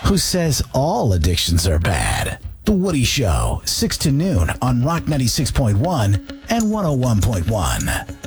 who says all addictions are bad. The Woody Show, 6 to noon on Rock 96.1 and 101.1.